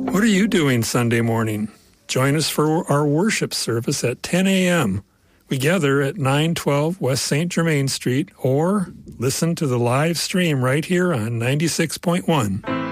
What are you doing Sunday morning? Join us for our worship service at 10 a.m. We gather at 912 West St. Germain Street, or listen to the live stream right here on 96.1.